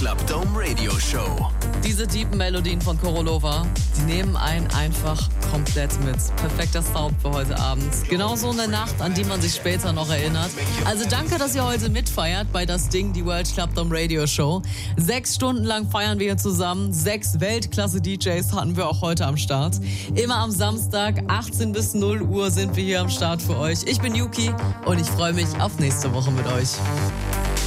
Club Dome Radio Show. Diese tiefen Melodien von Korolova, die nehmen einen einfach komplett mit. Perfekter Sound für heute Abend. Genauso eine Nacht, an die man sich später noch erinnert. Also danke, dass ihr heute mitfeiert bei Das Ding, die World Club Dome Radio Show. 6 Stunden lang feiern wir hier zusammen. 6 Weltklasse-DJs hatten wir auch heute am Start. Immer am Samstag, 18 bis 0 Uhr sind wir hier am Start für euch. Ich bin Yuki und ich freue mich auf nächste Woche mit euch.